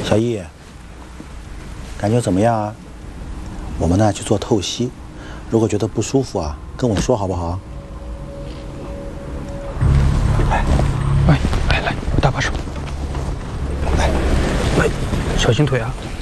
小易，感觉怎么样啊？我们呢去做透析，如果觉得不舒服啊，跟我说好不好？ 来，我搭把手。来，小心腿啊！